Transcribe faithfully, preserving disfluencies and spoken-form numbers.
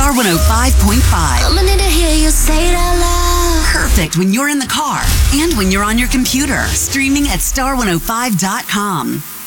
Star one oh five point five. I'm gonna hear you say it out loud. Perfect when you're in the car and when you're on your computer. Streaming at star one oh five dot com.